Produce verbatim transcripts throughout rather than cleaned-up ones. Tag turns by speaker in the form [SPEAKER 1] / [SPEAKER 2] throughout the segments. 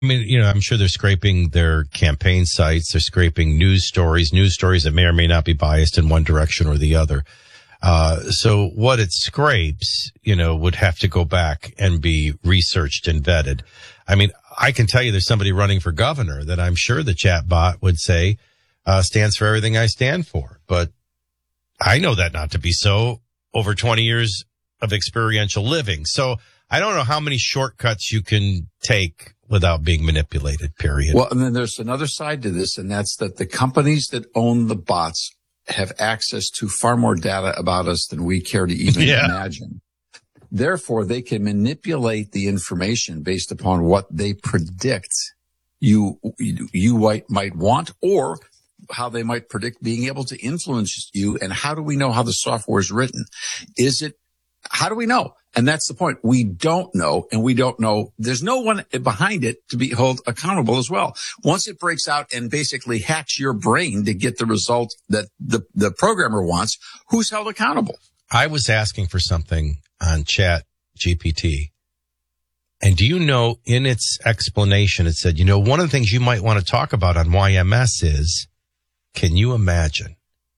[SPEAKER 1] I mean, you know, I'm sure they're scraping their campaign sites. They're scraping news stories, news stories that may or may not be biased in one direction or the other. Uh, so what it scrapes, you know, would have to go back and be researched and vetted. I mean, I can tell you there's somebody running for governor that I'm sure the chat bot would say, uh, stands for everything I stand for. But I know that not to be so over twenty years of experiential living. So I don't know how many shortcuts you can take without being manipulated, period.
[SPEAKER 2] Well, and then there's another side to this, and that's that the companies that own the bots have access to far more data about us than we care to even yeah. imagine. Therefore, they can manipulate the information based upon what they predict you, you might, might want, or how they might predict being able to influence you. And how do we know how the software is written? Is it, how do we know? And that's the point. We don't know, and we don't know. There's no one behind it to be held accountable as well. Once it breaks out and basically hacks your brain to get the result that the, the programmer wants, who's held accountable?
[SPEAKER 1] I was asking for something on Chat G P T. And do you know, in its explanation, it said, you know, one of the things you might want to talk about on Y M S is, can you imagine?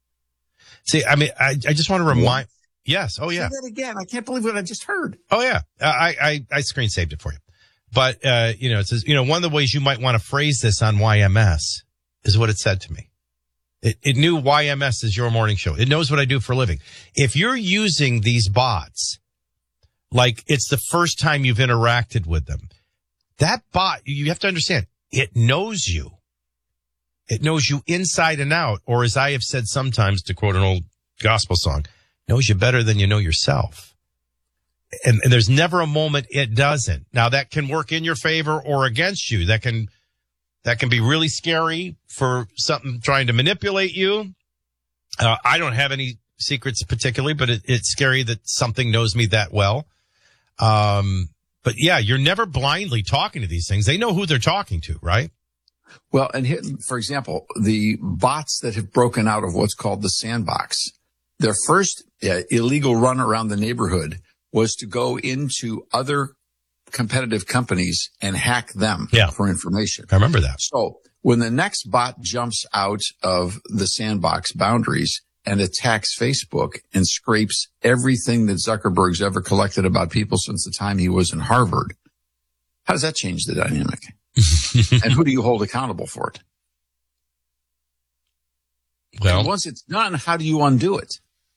[SPEAKER 1] See, I mean, I, I just want to remind... Yes. Oh, yeah.
[SPEAKER 2] Say that again. I can't believe what I just heard.
[SPEAKER 1] Oh, yeah. I, I, I screen saved it for you. But, uh, you know, it says, you know, one of the ways you might want to phrase this on Y M S is what it said to me. It, it knew Y M S is your morning show. It knows what I do for a living. If you're using these bots, like it's the first time you've interacted with them, that bot, you have to understand, it knows you. It knows you inside and out. Or as I have said sometimes, to quote an old gospel song, knows you better than you know yourself. And, and there's never a moment it doesn't. Now that can work in your favor or against you. That can, that can be really scary for something trying to manipulate you. Uh, I don't have any secrets particularly, but it, it's scary that something knows me that well. Um, but yeah, you're never blindly talking to these things. They know who they're talking to, right?
[SPEAKER 2] Well, and here, for example, the bots that have broken out of what's called the sandbox, their first uh, illegal run around the neighborhood was to go into other competitive companies and hack them
[SPEAKER 1] yeah.
[SPEAKER 2] for information.
[SPEAKER 1] I remember that.
[SPEAKER 2] So when the next bot jumps out of the sandbox boundaries and attacks Facebook and scrapes everything that Zuckerberg's ever collected about people since the time he was in Harvard, how does that change the dynamic? And who do you hold accountable for it? Well, and once it's done, how do you undo it?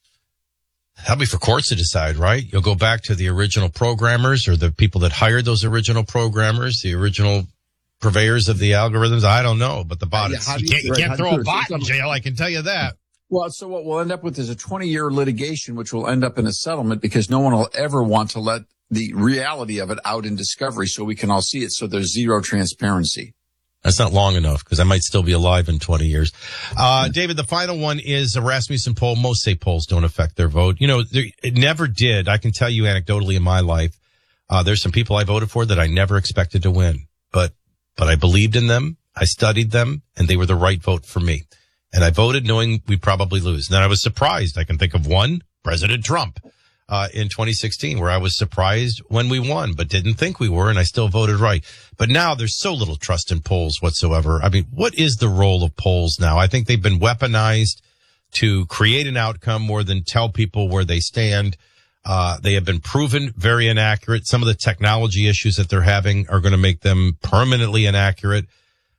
[SPEAKER 1] That'll be for courts to decide, right? You'll go back to the original programmers or the people that hired those original programmers, the original purveyors of the algorithms. I don't know, but the bot, yeah, you, you can't, you can't throw a bot in jail. I can tell you that.
[SPEAKER 2] Well, so what we'll end up with is a twenty-year litigation, which will end up in a settlement because no one will ever want to let the reality of it out in discovery so we can all see it. So there's zero transparency.
[SPEAKER 1] That's not long enough because I might still be alive in twenty years. Uh, David, the final one is a Rasmussen poll. Most say polls don't affect their vote. You know, it never did. I can tell you anecdotally in my life, uh, there's some people I voted for that I never expected to win, but, but I believed in them. I studied them and they were the right vote for me. And I voted knowing we'd probably lose. And then I was surprised. I can think of one, President Trump. Uh, in twenty sixteen, where I was surprised when we won, but didn't think we were, and I still voted right. But now there's so little trust in polls whatsoever. I mean, what is the role of polls now? I think they've been weaponized to create an outcome more than tell people where they stand. Uh, they have been proven very inaccurate. Some of the technology issues that they're having are going to make them permanently inaccurate.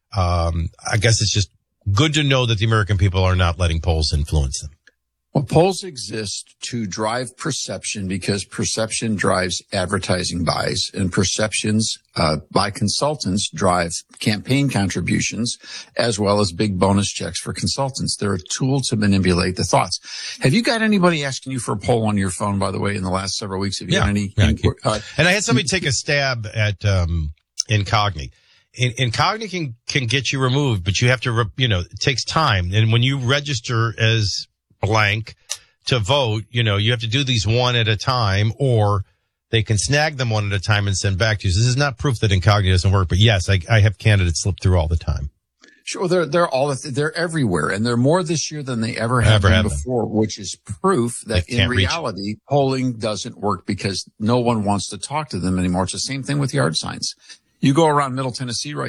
[SPEAKER 1] Um, I guess it's just good to know that the American people are not letting polls influence them.
[SPEAKER 2] Well, polls exist to drive perception because perception drives advertising buys, and perceptions uh, by consultants drive campaign contributions as well as big bonus checks for consultants. They're a tool to manipulate the thoughts. Have you got anybody asking you for a poll on your phone, by the way, in the last several weeks? Have you
[SPEAKER 1] yeah,
[SPEAKER 2] got any?
[SPEAKER 1] Yeah,
[SPEAKER 2] any uh,
[SPEAKER 1] and I had somebody take a stab at um, Incogni. In, Incogni can, can get you removed, but you have to, re, you know, it takes time. And when you register as blank to vote, you know, you have to do these one at a time, or they can snag them one at a time and send back to you. So this is not proof that Incogni doesn't work, but yes, I, I have candidates slip through all the time.
[SPEAKER 2] Sure, they're they're all they're everywhere, and they're more this year than they ever have
[SPEAKER 1] ever
[SPEAKER 2] been
[SPEAKER 1] have
[SPEAKER 2] before, them. Which is proof that in reality polling doesn't work because no one wants to talk to them anymore. It's the same thing with yard signs. You go around Middle Tennessee right